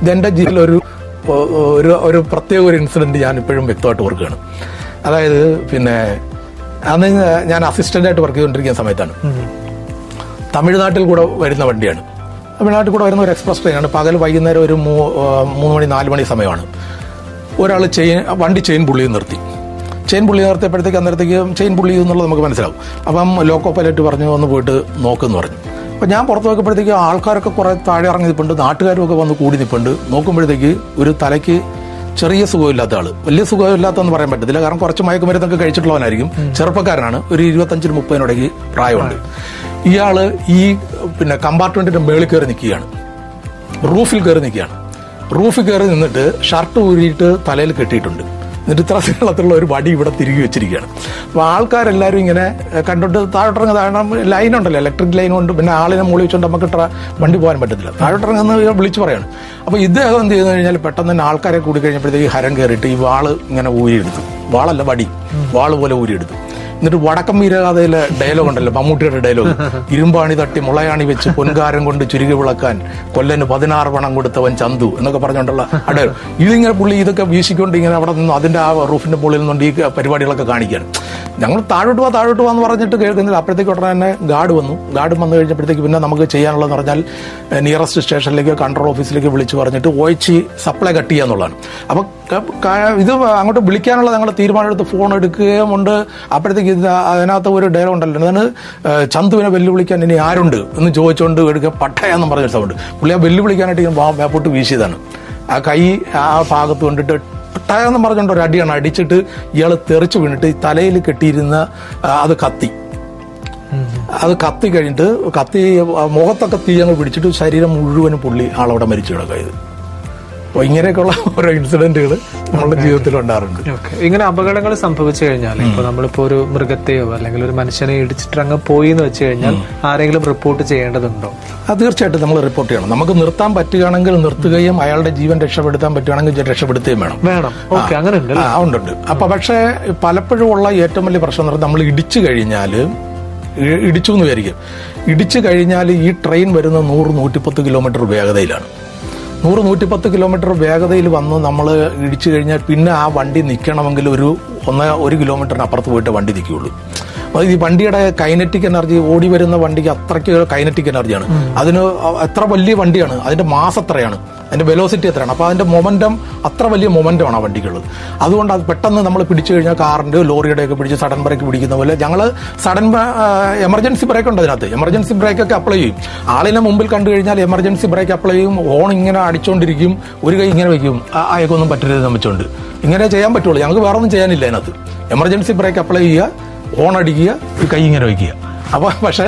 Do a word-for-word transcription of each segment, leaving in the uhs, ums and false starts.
ഇതെന്റെ ജീവിതത്തിലൊരു ഒരു ഒരു പ്രത്യേക ഒരു ഇൻസിഡന്റ് ഞാൻ ഇപ്പോഴും വ്യക്തമായിട്ട് ഓർക്കുകയാണ്. അതായത് പിന്നെ അന്ന് ഞാൻ അസിസ്റ്റന്റായിട്ട് വർക്ക് ചെയ്തുകൊണ്ടിരിക്കുന്ന സമയത്താണ്. തമിഴ്നാട്ടിൽ കൂടെ വരുന്ന വണ്ടിയാണ്. തമിഴ്നാട്ടിൽ കൂടെ വരുന്ന ഒരു എക്സ്പ്രസ് ട്രെയിനാണ്. പകൽ വൈകുന്നേരം ഒരു മൂന്ന് മണി നാല് മണി സമയമാണ്. ഒരാൾ ചെയിൻ വണ്ടി ചെയിൻ പുള്ളി നിർത്തി. ചെയിൻ പുള്ളി നിർത്തിയപ്പോഴത്തേക്ക് അന്നേരത്തേക്ക് ചെയിൻ പുള്ളി എന്നുള്ളത് നമുക്ക് മനസ്സിലാവും. അപ്പം ലോക്കോ പൈലറ്റ് പറഞ്ഞു ഒന്ന് പോയിട്ട് നോക്കുമെന്ന് പറഞ്ഞു. അപ്പം ഞാൻ പുറത്ത് നോക്കുമ്പോഴത്തേക്ക് ആൾക്കാരൊക്കെ കുറെ താഴെ ഇറങ്ങി നിൽപ്പുണ്ട്, നാട്ടുകാരും ഒക്കെ വന്ന് കൂടി നിൽപ്പുണ്ട്. നോക്കുമ്പോഴത്തേക്ക് ഒരു തലയ്ക്ക് ചെറിയ സുഖമില്ലാത്ത ആള്, വലിയ സുഖമില്ലാത്തതെന്ന് പറയാൻ പറ്റത്തില്ല, കാരണം കുറച്ച് മയക്കുമരുന്നൊക്കെ കഴിച്ചിട്ടുള്ളവനായിരിക്കും. ചെറുപ്പക്കാരനാണ്, ഒരു ഇരുപത്തഞ്ചിന് മുപ്പതിനിടയ്ക്ക് പ്രായമുണ്ട്. ഇയാള് ഈ പിന്നെ കമ്പാർട്ട്മെന്റിന്റെ മേളിൽ കയറി നിൽക്കുകയാണ്, റൂഫിൽ കയറി നിൽക്കുകയാണ്. റൂഫിൽ കയറി നിന്നിട്ട് ഷർട്ട് ഊരിയിട്ട് തലയിൽ കെട്ടിയിട്ടുണ്ട്. എന്നിട്ട് ഇത്ര നീളത്തിലുള്ള ഒരു വടി ഇവിടെ തിരികെ വെച്ചിരിക്കുകയാണ്. അപ്പോൾ ആൾക്കാരെല്ലാവരും ഇങ്ങനെ കണ്ടോട്ട് താഴോട്ടിറങ്ങുക, കാരണം ലൈൻ ഉണ്ടല്ലോ, ഇലക്ട്രിക് ലൈൻ കൊണ്ട്, പിന്നെ ആളിനെ മൂളി വെച്ചുകൊണ്ട് നമുക്ക് ഇത്ര വണ്ടി പോകാൻ പറ്റത്തില്ല. താഴോട്ടിറങ്ങുന്ന വിളിച്ചു പറയാണ്. അപ്പോൾ ഇദ്ദേഹം എന്ത് ചെയ്തെന്ന് കഴിഞ്ഞാൽ പെട്ടെന്ന് തന്നെ ആൾക്കാരെ കൂടി കഴിഞ്ഞപ്പോഴത്തേക്ക് ഹരം കയറിയിട്ട് ഈ വാള് ഇങ്ങനെ ഊരിയെടുത്തു. വാളല്ല, വടി, വാള് പോലെ ഊരിയെടുത്തു. എന്നിട്ട് വടക്കം വീരകഥയിലെ ഡയലോഗ് ഉണ്ടല്ലോ, മമ്മൂട്ടിയുടെ ഡയലോഗ്, ഇരുമ്പാണി തട്ടി മുളയാണി വെച്ച് പൊൻകാരം കൊണ്ട് ചുരുകി വിളക്കാൻ കൊല്ലന് പതിനാറ് പണം കൊടുത്തവൻ ചന്തു എന്നൊക്കെ പറഞ്ഞുകൊണ്ടുള്ള അടയോ. ഇതിങ്ങനെ പുള്ളി ഇതൊക്കെ വീശിക്കൊണ്ട് ഇങ്ങനെ അവിടെ നിന്ന് അതിന്റെ ആ റൂഫിന്റെ മുകളിൽ നിന്നുകൊണ്ട് ഈ പരിപാടികളൊക്കെ കാണിക്കുകയാണ്. ഞങ്ങൾ താഴോട്ട് പോവാ താഴോട്ട് പോവാന്ന് പറഞ്ഞിട്ട് കേൾക്കുന്നില്ല. അപ്പോഴത്തേക്ക് ഉടനെ തന്നെ ഗാർഡ് വന്നു. ഗാർഡ് വന്നു കഴിഞ്ഞപ്പോഴത്തേക്ക് പിന്നെ നമുക്ക് ചെയ്യാനുള്ളതെന്ന് പറഞ്ഞാൽ നിയറസ്റ്റ് സ്റ്റേഷനിലേക്ക് കൺട്രോൾ ഓഫീസിലേക്ക് വിളിച്ച് പറഞ്ഞിട്ട് ഒഴിച്ച് സപ്ലൈ കട്ട് ചെയ്യുക എന്നുള്ളതാണ്. അപ്പൊ ഇത് അങ്ങോട്ട് വിളിക്കാനുള്ള ഞങ്ങൾ തീരുമാനം എടുത്ത് ഫോൺ എടുക്കുകയും ഉണ്ട്. അപ്പോഴത്തേക്ക് ഇത് അതിനകത്ത് ഒരു ഡയലോഗ് ഉണ്ടല്ലോ, അതാണ് ചന്തുവിനെ വെല്ലുവിളിക്കാൻ ഇനി ആരുണ്ട് എന്ന് ചോദിച്ചുകൊണ്ട് എടുക്കുക പട്ടയാന്നും പറഞ്ഞ സൗണ്ട്. പുള്ളി ആ വെല്ലുവിളിക്കാനായിട്ട് ഇങ്ങനെ വേപ്പോട്ട് വീശിയതാണ്. ആ കൈ ആ ഭാഗത്ത് കൊണ്ടിട്ട് പട്ടയെന്ന് പറഞ്ഞുകൊണ്ട് ഒരു അടിയാണ് അടിച്ചിട്ട് ഇയാൾ തെറിച്ചു വീണിട്ട് തലയിൽ കെട്ടിയിരുന്ന അത് കത്തി അത് കത്തി കഴിഞ്ഞിട്ട് കത്തി മുഖത്തൊക്കെ തീ അങ്ങ് പിടിച്ചിട്ട് ശരീരം മുഴുവനും പുള്ളി ആളവിടെ മരിച്ചു കിടക്കുക. അപ്പോൾ ഇങ്ങനെയൊക്കെയുള്ള ഓരോ ഇൻസിഡന്റുകൾ നമ്മുടെ ജീവിതത്തിൽ ഉണ്ടാറുണ്ട്. ഇങ്ങനെ അപകടങ്ങൾ സംഭവിച്ചു കഴിഞ്ഞാൽ ഇപ്പൊ നമ്മളിപ്പോ ഒരു മൃഗത്തെയോ അല്ലെങ്കിൽ ഒരു മനുഷ്യനെ ഇടിച്ചിട്ട് അങ്ങ് പോയി എന്ന് വെച്ച് കഴിഞ്ഞാൽ ആരെങ്കിലും റിപ്പോർട്ട് ചെയ്യേണ്ടതുണ്ടോ? അത് തീർച്ചയായിട്ടും നമ്മൾ റിപ്പോർട്ട് ചെയ്യണം. നമുക്ക് നിർത്താൻ പറ്റുകയാണെങ്കിൽ നിർത്തുകയും അയാളുടെ ജീവൻ രക്ഷപ്പെടുത്താൻ പറ്റുകയാണെങ്കിൽ രക്ഷപ്പെടുത്തുകയും വേണം വേണം ഓക്കെ, അങ്ങനെ ഉണ്ട്. ആ ഉണ്ട്. അപ്പൊ പക്ഷേ പലപ്പോഴും ഉള്ള ഏറ്റവും വലിയ പ്രശ്നം എന്ന് പറഞ്ഞാൽ നമ്മൾ ഇടിച്ചു കഴിഞ്ഞാൽ, ഇടിച്ചു എന്ന് വിചാരിക്കും, ഇടിച്ചു കഴിഞ്ഞാൽ ഈ ട്രെയിൻ വരുന്ന നൂറ് നൂറ്റിപ്പത്ത് കിലോമീറ്റർ വേഗതയിലാണ്. നൂറ് നൂറ്റിപ്പത്ത് കിലോമീറ്റർ വേഗതയിൽ വന്ന് നമ്മൾ ഇടിച്ചു കഴിഞ്ഞാൽ പിന്നെ ആ വണ്ടി നിൽക്കണമെങ്കിൽ ഒരു ഒന്ന് ഒരു കിലോമീറ്ററിന് അപ്പുറത്ത് പോയിട്ട് വണ്ടി നിൽക്കുകയുള്ളൂ. അത് ഈ വണ്ടിയുടെ കൈനറ്റിക് എനർജി, ഓടി വരുന്ന വണ്ടിക്ക് അത്രയ്ക്ക് കൈനറ്റിക് എനർജിയാണ്. അതിന് എത്ര വലിയ വണ്ടിയാണ്, അതിന്റെ മാസ് എത്രയാണ്, അതിന്റെ വെലോസിറ്റി എത്രയാണ്. അപ്പോൾ അതിന്റെ മൊമെന്റം അത്ര വലിയ മൊമെന്റമാണ് ആ വണ്ടിക്കുള്ളത്. അതുകൊണ്ട് അത് പെട്ടെന്ന് നമ്മൾ പിടിച്ചു കഴിഞ്ഞാൽ കാറിന്റെ ലോറിയുടെ ഒക്കെ പിടിച്ച് സഡൻ ബ്രേക്ക് പിടിക്കുന്ന പോലെ ഞങ്ങൾ സഡൻ എമർജൻസി ബ്രേക്ക് ഉണ്ട് അതിനകത്ത്. എമർജൻസി ബ്രേക്ക് ഒക്കെ അപ്ലൈ ചെയ്യും. ആളിനെ മുമ്പിൽ കണ്ടു കഴിഞ്ഞാൽ എമർജൻസി ബ്രേക്ക് അപ്ലൈ ചെയ്യും. ഓൺ ഇങ്ങനെ അടിച്ചുകൊണ്ടിരിക്കും, ഒരു കൈ ഇങ്ങനെ വയ്ക്കും, അയക്കൊന്നും പറ്റരുത് വെച്ചുകൊണ്ട് ഇങ്ങനെ ചെയ്യാൻ പറ്റുള്ളൂ. ഞങ്ങൾക്ക് വേറെ ഒന്നും ചെയ്യാനില്ല അതിനകത്ത്. എമർജൻസി ബ്രേക്ക് അപ്ലൈ ചെയ്യുക, ഓൺ അടിക്കുക, ഒരു കൈ ഇങ്ങനെ വയ്ക്കുക. അപ്പോൾ പക്ഷേ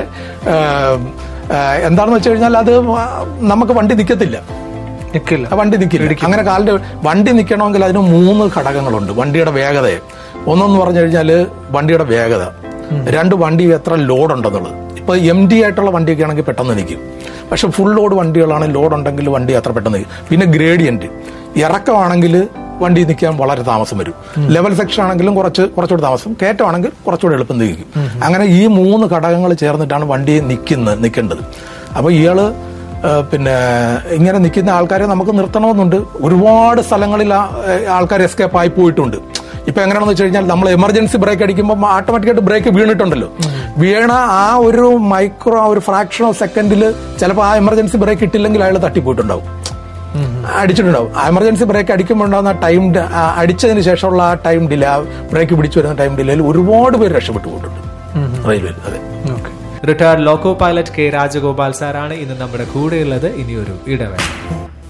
എന്താണെന്ന് വെച്ച് കഴിഞ്ഞാൽ അത് നമുക്ക് വണ്ടി നിൽക്കത്തില്ല, വണ്ടി നിൽക്കില്ല. അങ്ങനെ കാലിന്റെ വണ്ടി നിൽക്കണമെങ്കിൽ അതിന് മൂന്ന് ഘടകങ്ങളുണ്ട് വണ്ടിയുടെ വേഗതയെ. ഒന്നെന്ന് പറഞ്ഞു കഴിഞ്ഞാൽ വണ്ടിയുടെ വേഗത, രണ്ട് വണ്ടി എത്ര ലോഡ് ഉണ്ടെന്നുള്ളത്. ഇപ്പൊ എം ഡി ആയിട്ടുള്ള വണ്ടിയൊക്കെ ആണെങ്കിൽ പെട്ടെന്ന് നിൽക്കും. പക്ഷെ ഫുൾ ലോഡ് വണ്ടികളാണ്, ലോഡ് ഉണ്ടെങ്കിൽ വണ്ടി അത്ര പെട്ടെന്ന് നിൽക്കും. പിന്നെ ഗ്രേഡിയന്റ്, ഇറക്കമാണെങ്കിൽ വണ്ടി നിൽക്കാൻ വളരെ താമസം വരും. ലെവൽ സെക്ഷൻ ആണെങ്കിലും കുറച്ച് കുറച്ചുകൂടി താമസം, കയറ്റമാണെങ്കിൽ കുറച്ചുകൂടി എളുപ്പം നിൽക്കും. അങ്ങനെ ഈ മൂന്ന് ഘടകങ്ങൾ ചേർന്നിട്ടാണ് വണ്ടി നിൽക്കുന്നത് നിൽക്കേണ്ടത്. അപ്പൊ ഇയാള് പിന്നെ ഇങ്ങനെ നിൽക്കുന്ന ആൾക്കാരെ നമുക്ക് നിർത്തണമെന്നുണ്ട്. ഒരുപാട് സ്ഥലങ്ങളിൽ ആൾക്കാർ എസ്കേപ്പ് ആയി പോയിട്ടുണ്ട്. ഇപ്പൊ എങ്ങനെയാണെന്ന് വെച്ച് കഴിഞ്ഞാൽ നമ്മൾ എമർജൻസി ബ്രേക്ക് അടിക്കുമ്പോൾ ഓട്ടോമാറ്റിക്കായിട്ട് ബ്രേക്ക് വീണിട്ടുണ്ടല്ലോ, വീണ ആ ഒരു മൈക്രോ ഒരു ഫ്രാക്ഷൻ ഓഫ് സെക്കൻഡിൽ ചിലപ്പോൾ ആ എമർജൻസി ബ്രേക്ക് ഇട്ടില്ലെങ്കിൽ അയാൾ തട്ടിപ്പോയിട്ടുണ്ടാവും, അടിച്ചിട്ടുണ്ടാവും. എമർജൻസി ബ്രേക്ക് അടിക്കുമ്പോൾ ഉണ്ടാകുന്ന ടൈം, അടിച്ചതിന് ശേഷമുള്ള ആ ടൈം ഡിലേ, ആ ബ്രേക്ക് പിടിച്ചു വരുന്ന ടൈം ഡിലേയിൽ ഒരുപാട് പേര് രക്ഷപ്പെട്ടു പോയിട്ടുണ്ട് റെയിൽവേയിൽ. അതെ. Retired loco pilot K Rajagopal സാറാണ് ഇന്ന് നമ്മുടെ കൂടെയുള്ളത്. ഇനിയൊരു ഇടവേള.